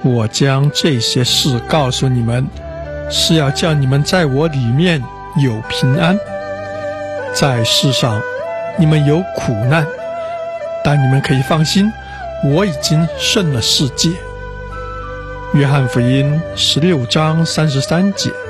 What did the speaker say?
我将这些事告诉你们，是要叫你们在我里面有平安。在世上你们有苦难，但你们可以放心，我已经胜了世界。约翰福音16章33节。